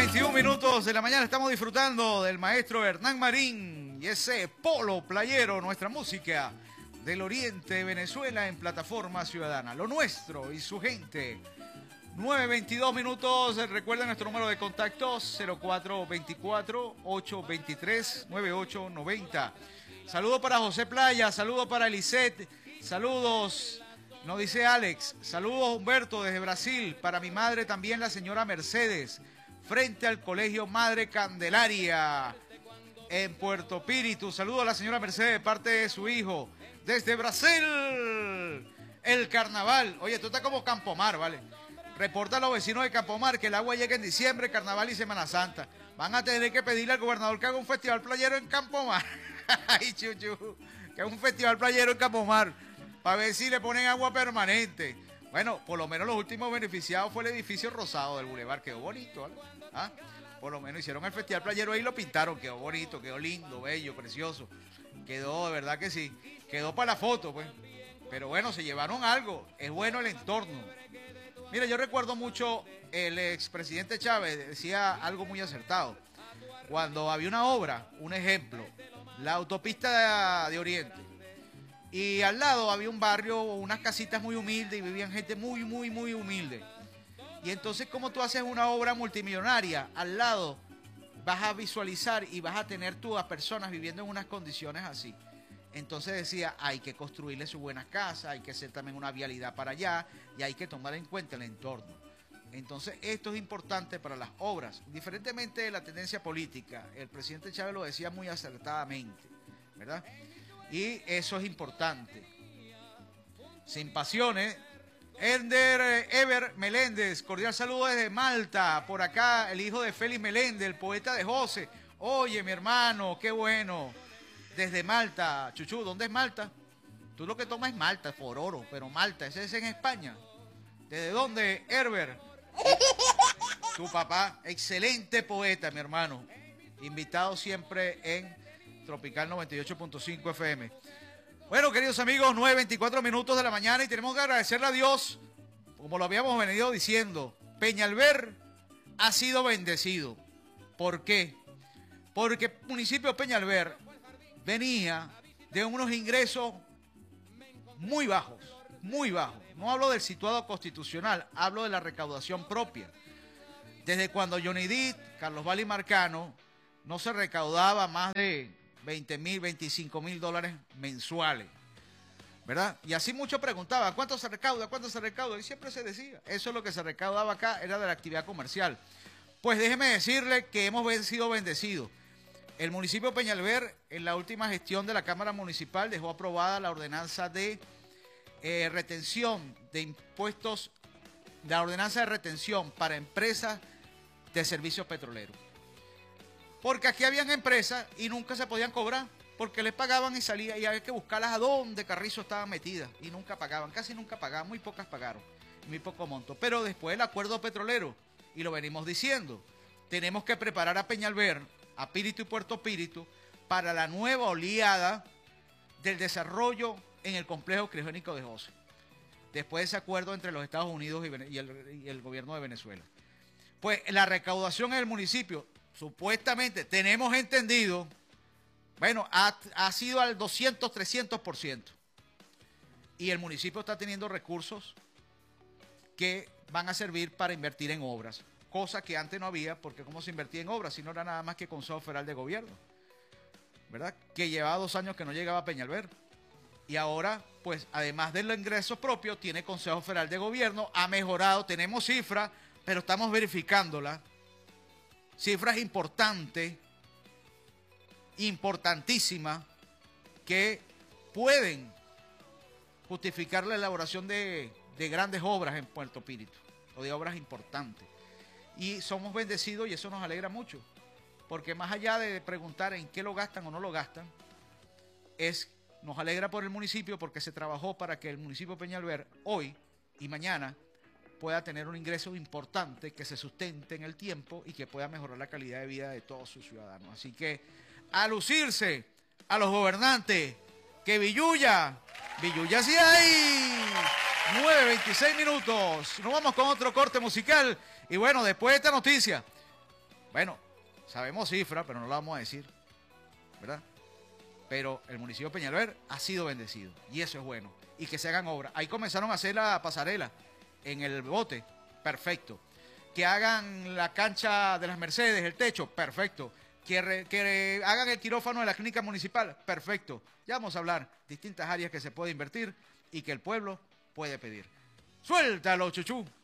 9:21 minutos de la mañana. Estamos disfrutando del maestro Hernán Marín y ese polo playero, nuestra música del oriente de Venezuela en Plataforma Ciudadana. Lo nuestro y su gente. 9:22 minutos. Recuerden nuestro número de contacto 0424-823-9890. Saludos para José Playa, saludos para Elisette, saludos, nos dice Alex, saludos Humberto desde Brasil, para mi madre también la señora Mercedes, frente al Colegio Madre Candelaria en Puerto Píritu. Saludos a la señora Mercedes de parte de su hijo desde Brasil. El carnaval, oye, tú estás como Campomar, ¿vale? Reporta a los vecinos de Campomar que el agua llega en diciembre, carnaval y Semana Santa. Van a tener que pedirle al gobernador que haga un festival playero en Campomar. Ay, chuchu, que haga un festival playero en Campomar para ver si le ponen agua permanente. Bueno, por lo menos los últimos beneficiados fue el edificio rosado del Boulevard. Quedó bonito, ¿eh? ¿Ah? Por lo menos hicieron el festival playero ahí y lo pintaron. Quedó bonito, quedó lindo, bello, precioso. Quedó, de verdad que sí. Quedó para la foto, pues. Pero bueno, se llevaron algo. Es bueno el entorno. Mira, yo recuerdo mucho el expresidente Chávez decía algo muy acertado. Cuando había una obra, un ejemplo, la autopista de Oriente, y al lado había un barrio, unas casitas muy humildes, y vivían gente muy humilde. Y entonces, como tú haces una obra multimillonaria, al lado vas a visualizar y vas a tener tú a personas viviendo en unas condiciones así. Entonces decía, hay que construirle su buena casa, hay que hacer también una vialidad para allá y hay que tomar en cuenta el entorno. Entonces esto es importante para las obras, indiferentemente de la tendencia política. El presidente Chávez lo decía muy acertadamente, ¿verdad? Y eso es importante. Sin pasiones, Ever Meléndez, cordial saludo desde Malta, por acá el hijo de Félix Meléndez, el poeta de José. Oye, mi hermano, qué bueno. Desde Malta, Chuchu, ¿dónde es Malta? Tú lo que tomas es Malta, Fororo, pero Malta, ese es en España. ¿Desde dónde, Herbert? Tu papá, excelente poeta, mi hermano. Invitado siempre en Tropical 98.5 FM. Bueno, queridos amigos, 9:24 minutos de la mañana y tenemos que agradecerle a Dios, como lo habíamos venido diciendo. Peñalver ha sido bendecido. ¿Por qué? Porque el municipio de Peñalver venía de unos ingresos muy bajos, muy bajos. No hablo del situado constitucional, hablo de la recaudación propia. Desde cuando Johnny Depp, Carlos Valle y Marcano, no se recaudaba más de 20.000, 25.000 dólares mensuales, ¿verdad? Y así muchos preguntaban, ¿cuánto se recauda? ¿Cuánto se recauda? Y siempre se decía, eso es lo que se recaudaba acá, era de la actividad comercial. Pues déjeme decirle que hemos sido bendecidos. El municipio de Peñalver, en la última gestión de la Cámara Municipal, dejó aprobada la ordenanza de retención de impuestos, la ordenanza de retención para empresas de servicios petroleros. Porque aquí habían empresas y nunca se podían cobrar, porque les pagaban y salía, y había que buscarlas a dónde Carrizo estaba metida, y nunca pagaban, casi nunca pagaban, muy pocas pagaron, muy poco monto. Pero después el acuerdo petrolero, y lo venimos diciendo, tenemos que preparar a Peñalver, a Píritu y Puerto Píritu, para la nueva oleada del desarrollo en el complejo criogénico de José, después de ese acuerdo entre los Estados Unidos y el gobierno de Venezuela. Pues la recaudación en el municipio, supuestamente, tenemos entendido, bueno, ha sido al 200, 300%. Y el municipio está teniendo recursos que van a servir para invertir en obras. Cosa que antes no había, porque cómo se invertía en obras, si no era nada más que Consejo Federal de Gobierno, ¿verdad? Que llevaba 2 años que no llegaba a Peñalver. Y ahora, pues, además de los ingresos propios, tiene Consejo Federal de Gobierno, ha mejorado, tenemos cifras, pero estamos verificándolas. Cifras importantes, importantísimas, que pueden justificar la elaboración de grandes obras en Puerto Píritu, o de obras importantes. Y somos bendecidos y eso nos alegra mucho, porque más allá de preguntar en qué lo gastan o no lo gastan, nos alegra por el municipio porque se trabajó para que el municipio de Peñalver hoy y mañana pueda tener un ingreso importante que se sustente en el tiempo y que pueda mejorar la calidad de vida de todos sus ciudadanos. Así que a lucirse a los gobernantes, que Villuya sí hay. 9:26 minutos. Nos vamos con otro corte musical. Y bueno, después de esta noticia, Bueno, sabemos cifras, pero no la vamos a decir, ¿verdad? Pero el municipio de Peñalver ha sido bendecido y eso es bueno. Y que se hagan obras. Ahí comenzaron a hacer la pasarela en el bote, perfecto. Que hagan la cancha de las Mercedes, el techo, perfecto. Que hagan el quirófano de la clínica municipal, perfecto. Ya vamos a hablar distintas áreas que se puede invertir y que el pueblo puede pedir. ¡Suéltalo, chuchú!